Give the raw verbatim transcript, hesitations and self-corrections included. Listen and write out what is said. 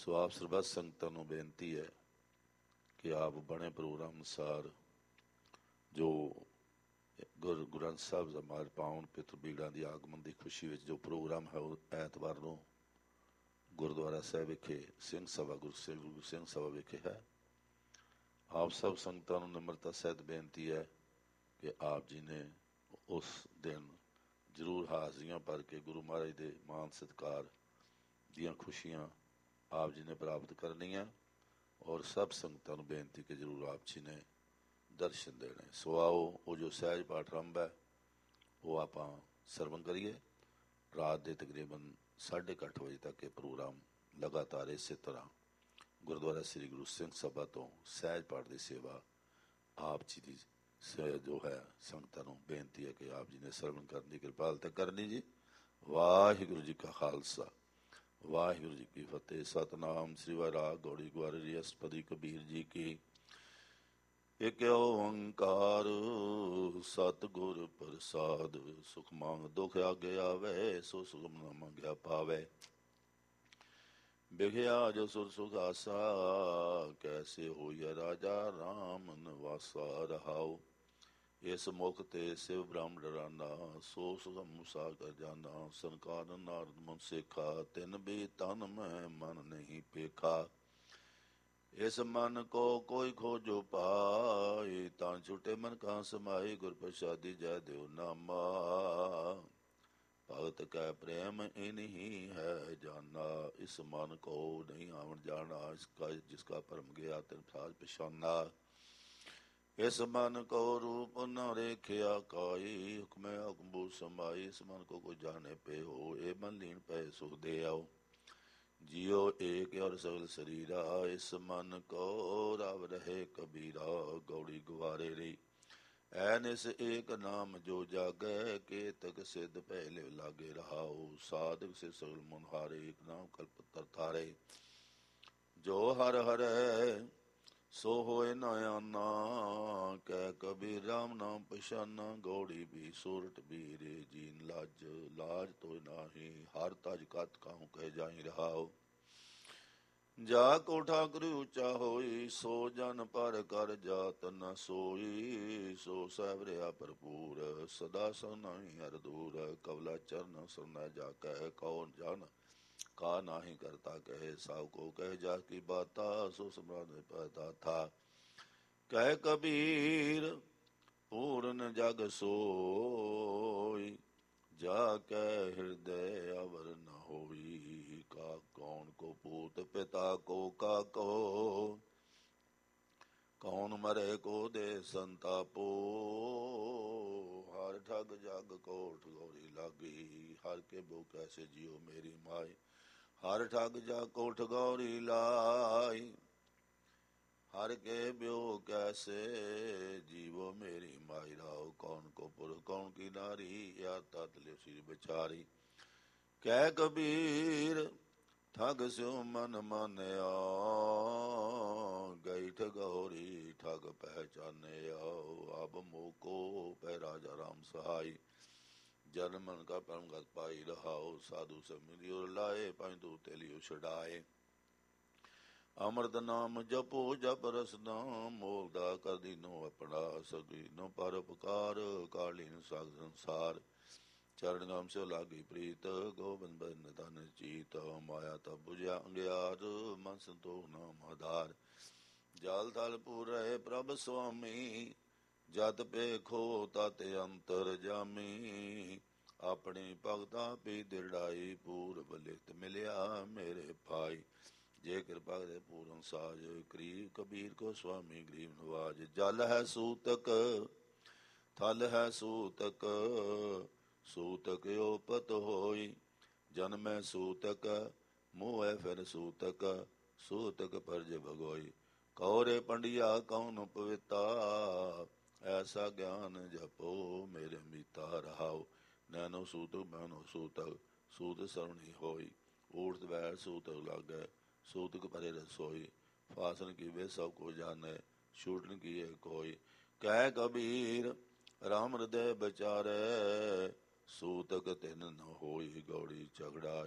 ਸੋ ਆਪ ਸਰਬੱਤ ਸੰਗਤਾਂ ਨੂੰ ਬੇਨਤੀ ਹੈ ਕਿ ਆਪ ਬਣੇ ਪ੍ਰੋਗਰਾਮ ਅਨੁਸਾਰ ਜੋ ਗੁਰ ਗ੍ਰੰਥ ਸਾਹਿਬ ਸਮਾਜ ਪਾਉਣ ਪਿਤਰ ਬੀੜਾਂ ਦੀ ਆਗਮਨ ਦੀ ਖੁਸ਼ੀ ਵਿੱਚ ਜੋ ਪ੍ਰੋਗਰਾਮ ਹੈ ਉਹ ਐਤਵਾਰ ਨੂੰ ਗੁਰਦੁਆਰਾ ਸਾਹਿਬ ਵਿਖੇ ਸਿੰਘ ਸਭਾ ਗੁਰੂ ਸਿੰਘ ਗੁਰੂ ਸਿੰਘ ਸਭਾ ਵਿਖੇ ਹੈ। ਆਪ ਸਭ ਸੰਗਤਾਂ ਨੂੰ ਨਿਮਰਤਾ ਸਹਿਤ ਬੇਨਤੀ ਹੈ ਕਿ ਆਪ ਜੀ ਨੇ ਉਸ ਦਿਨ ਜ਼ਰੂਰ ਹਾਜ਼ਰੀਆਂ ਭਰ ਕੇ ਗੁਰੂ ਮਹਾਰਾਜ ਦੇ ਮਾਨ ਸਤਿਕਾਰ ਦੀਆਂ ਖੁਸ਼ੀਆਂ ਆਪ ਜੀ ਨੇ ਪ੍ਰਾਪਤ ਕਰਨੀਆਂ ਔਰ ਸਭ ਸੰਗਤਾਂ ਨੂੰ ਬੇਨਤੀ ਕਿ ਜ਼ਰੂਰ ਆਪ ਜੀ ਨੇ ਦਰਸ਼ਨ ਦੇਣੇ। ਸੋ ਆਓ ਉਹ ਜੋ ਸਹਿਜ ਪਾਠ ਆਰੰਭ ਹੈ ਉਹ ਆਪਾਂ ਸਰਵਣ ਕਰੀਏ। ਰਾਤ ਦੇ ਤਕਰੀਬਨ ਸਾਢੇ ਕੁ ਅੱਠ ਵਜੇ ਤੱਕ ਇਹ ਪ੍ਰੋਗਰਾਮ ਲਗਾਤਾਰ ਇਸੇ ਤਰ੍ਹਾਂ ਗੁਰਦੁਆਰਾ ਸ੍ਰੀ ਗੁਰੂ ਸਿੰਘ ਸਭਾ ਤੋਂ ਸਹਿਜ ਪਾਠ ਦੀ ਸੇਵਾ ਆਪ ਜੀ ਦੀ ਜੋ ਹੈ ਸੰਗਤਾਂ ਨੂੰ ਬੇਨਤੀ ਹੈ ਕਿ ਆਪ ਜੀ ਨੇ ਸਰਵਣ ਕਰਨ ਦੀ ਕਿਰਪਾਲਤਾ ਕਰਨੀ ਜੀ। ਵਾਹਿਗੁਰੂ ਜੀ ਕਾ ਖਾਲਸਾ ਵਾਹਿਗੁਰੂ ਜੀ ਕੀ ਫਤਿਹ। ਸਤਨਾਮ ਸ੍ਰੀ ਵਾਹਿਰਾਗ ਗੌੜੀ ਗੁਆਰੀ ਅਸਪਦੀ ਕਬੀਰ ਜੀ ਕੀ। ਇਕ ਓੰਕਾਰ ਸਤਿਗੁਰ ਪ੍ਰਸਾਦ ਸੁਖ ਮੰਗ ਦੁਖ ਆਗੇ ਆਵੇ ਸੋ ਸੁਖ ਨ ਮੰਗਿਆ ਪਾਵੇ। ਬਿਘਿਆ ਜੋ ਸੁਰ ਸੁਖਾਸਾ ਕੈਸੇ ਹੋਈਆ ਰਾਜਾ ਰਾਮ ਨਿਵਾਸਾ ਰਹਾਉ। ਇਸ ਮੁਖ ਤੇ ਸਿਵ ਬ੍ਰਹਮ ਡਰਾਨਾ ਸੋ ਸੁਖਮ ਸਾਗਰ ਜਾਨਾ। ਸੰਕਾਰ ਨਾਰਦ ਮੁਨ ਸੇਖਾ ਤਿਨ ਵੀ ਤਨ ਮੈਂ ਮਨ ਨਹੀਂ ਪੇਖਾ। ਇਸ ਮਨ ਕੋ ਕੋਈ ਖੋਜੋ ਪਾਏ ਤਾਂ ਛੁਟੇ ਮਨ ਕਾ ਸਮਾਏ। ਗੁਰ ਪ੍ਰਸਾਦੀ ਜੈ ਦਿਓ ਨਾਮਾ ਭਗਤ ਕੈ ਪ੍ਰੇਮ ਇਨਹੀ ਹੈ ਜਾਨਾ। ਇਸ ਮਨ ਕੋ ਨਹੀਂ ਆਵਣ ਜਾਣਾ ਇਸਕਾ ਜਿਸਕਾ ਭਰਮ ਗਿਆ ਤਿਨ ਸਾਜ ਪਛਾਨਾ। ਇਸ ਮਨ ਕੋ ਰੂਪ ਨ ਰੇਖਿਆ ਕਾਈ ਹੁਕਮੈ ਹੁਕਮਬੂ ਸਮਾਈ। ਇਸ ਮਨ ਕੋ ਕੋਈ ਜਾਣੇ ਪੇ ਹੋ ਇਹ ਮਨ ਲੀਨ ਪਏ ਸੁਖ ਦੇ ਆਓ। ਜਿਉ ਏਕ ਔਰ ਸਗਲ ਸਰੀਰਾ ਇਸ ਮਨ ਕੋ ਰਵ ਰਹੇ ਕਬੀਰਾ। ਗੌੜੀ ਗੁਆਰੇ ਰਹੀ ਐਨਿਸ ਏਕ ਨਾਮ ਜੋ ਜਾਗੈ ਕੇਤਕ ਸਿੱਧ ਪਹਿਲੇ ਲਾਗੇ ਰਹਾਉ। ਸਾਧਕ ਸੇ ਸਗਲ ਮੁਨਹਾਰੇ ਏਕ ਨਾਮ ਕਲਪਤਰ ਥਾਰੇ। ਜੋ ਹਰ ਹਰੈ ਸੋ ਹੋਏ ਨ ਆਨਾ ਕਹਿ ਕਬੀਰ ਰਾਮ ਨਾਮ ਪਛਾਨਾ। ਗੌੜੀ ਵੀ ਸੋਰਠ ਬੀਰੇ ਜੀਨ ਲਾਜ ਲਾਜ ਤੋਇ ਨਾਹੀ ਹਰ ਤਜ ਕਤ ਕਾਹੂ ਕਹਿ ਜਾਈ ਰਹਾਉ। ਜਾ ਕੋ ਠਾਕੁਰ ਉੱਚਾ ਹੋਈ ਸੋ ਜਨ ਪਰ ਕਰ ਜਾਤ ਨ ਸੋਈ। ਸੋ ਸਹਿਬ ਰਿਹਾ ਭਰਪੂਰ ਸਦਾ ਸਨਾਹੀ ਹਰ ਦੂਰ। ਕਵਲਾ ਚਰਨ ਸੁਰਨੈ ਜਾ ਕਹਿ ਕਉ ਜਨ ਕਾ ਨਾਹੀ ਕਰਤਾ ਕਹੇ। ਸਭ ਕੋ ਕਹਿ ਜਾ ਕੀ ਬਾਤਾ ਸੋ ਸਮਰਾਨ ਪੈਦਾ ਥਾ। ਕਹਿ ਕਬੀਰ ਪੂਰਨ ਜਗ ਸੋਈ ਜਾ ਕੈ ਹਿਰਦੈ ਅਵਰ ਨ ਹੋਈ। ਕਾ ਕੌਣ ਕੋ ਪੂਤ ਪਿਤਾ ਕੋ ਕਾ ਕੋ ਕੌਣ ਮਰੇ ਕੋ ਦੇ ਸੰਤਾਪੋ। ਹਰ ਠਗ ਜਗ ਕੋਠ ਗੌਰੀ ਲਾਗੀ ਹਰ ਕੇ ਬੋ ਕੈਸੇ ਜਿਉ ਮੇਰੀ ਮਾਈ। ਹਰ ਠਗ ਜਗ ਕੋਠ ਗੌਰੀ ਲਾਈ ਹਰ ਕੇ ਬਿਓ ਕੈਸੇ ਜੀਵੋ ਮੇਰੀ ਮਾਈ। ਰਾਓ ਕੌਣ ਕੋ ਪੁਰ ਕੌਣ ਕੀ ਨਾਰੀ ਯਾ ਤਤ ਲਿਵ ਸਿਰ ਵਿਚਾਰੀ। ਕਹਿ ਕਬੀਰ ਠਗ ਸਿਉ ਮਨ ਮਾਨਿਆ ਗਈ ਠਗੌਰੀ ਠਗ ਪਹਿਚਾਨਿਆ। ਅਬ ਮੋਕੋ ਪੈ ਰਾਜਾ ਰਾਮ ਸਹਾਈ ਜਨ ਮਨ ਕਾ ਪਰਮ ਗਤ ਪਾਈ ਰਹਾਉ। ਸਾਧੂ ਸਭ ਮਿਲਿਓ ਲਾਏ ਪੰਜ ਦੂ ਤੇਲਿਓ ਛਡਾਏ। ਅੰਮ੍ਰਿਤ ਨਾਮ ਜਪੋ ਜਪ ਰਸ ਨਾਮ ਮੋਲਦਾ ਕਰ ਦੀਨੋ ਆਪਣਾ ਸਗੀ ਨੋ ਪਰ ਉਪਕਾਰ ਕਾਲੀਨ ਸਾਗ ਸੰਸਾਰ। ਚਰਨ ਨਾਮ ਸੇ ਲਾਗੀ ਪ੍ਰੀਤ ਗੋਬਿੰਦ ਬਨ ਧਨ ਚੀਤ। ਮਾਇਆ ਤਬ ਬੁਝਿਆ ਅੰਗਿਆਰ ਮਨ ਸੰਤੋਖ ਨਾਮ ਆਧਾਰ। ਜਲ ਥਲ ਪੂਰ ਰਹੇ ਪ੍ਰਭ ਸੁਆਮੀ ਜਤ ਪੇਖੋ ਤਤ ਅੰਤਰ ਜਾਮੀ। ਆਪਣੀ ਭਗਤਾਂ ਪੀ ਦਿੜਾਈ ਪੂਰਬ ਲਿਖਤ ਮਿਲਿਆ ਮੇਰੇ ਭਾਈ। ਜੇ ਕਿਰਪਾ ਦੇ ਪੂਰਨ ਸਾਜ ਕਰੀਬ ਕਬੀਰ ਕੋ ਸੁਆਮੀ ਗਰੀਬ ਨਵਾਜ। ਜਲ ਹੈ ਸੂਤਕ ਥਲ ਹੈ ਸੂਤਕ ਸੂਤਕ ਓਪਤ ਹੋਈ। ਜਨਮੈ ਸੂਤਕ ਮੋਹੈ ਫਿਰ ਸੂਤਕ ਸੂਤਕ ਪਰਜ ਭਗੋਈ। ਕੌਰੇ ਪੰਡਿਆ ਕੌਣ ਪਵਿੱਤਾ ਐਸਾ ਗਿਆਨ ਜਪੋ ਮੇਰੇ ਮੀਤਾ ਰਹਾਉ। ਨੈਨੋ ਸੂਤਕ ਬਹਿਨੋ ਸੂਤਕ ਸੂਤ ਸਰਵਣੀ ਹੋਈ। ਊਠ ਬੈਠ ਸੂਤਕ ਲਾਗੈ ਸੂਤਕ ਪਰੇ ਰਸੋਈ। ਫਾਸਨ ਕੀਵੇ ਸਭ ਕੋ ਜਾਣੈ ਛੂਟਨ ਕੀਏ ਕੋਈ। ਕਹਿ ਕਬੀਰ ਰਾਮ ਹਿਰਦੈ ਵਿਚਾਰੈ ਸੂਤਕ ਤਿਨ ਨ ਹੋਈ। ਗੌੜੀ ਝਗੜਾ